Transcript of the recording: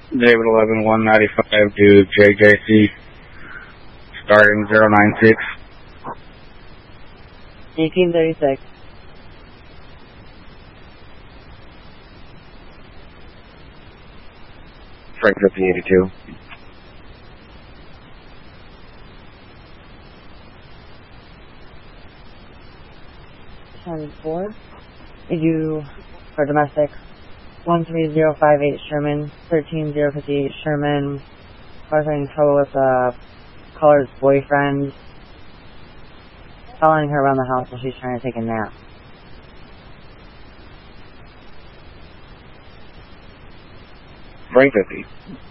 David 11-195 to JJC, starting 096. 1836. Frank 5082. Four. You for domestic 13058 Sherman, 13058 Sherman. Car's having trouble with caller's boyfriend, following her around the house while she's trying to take a nap. Frank 50.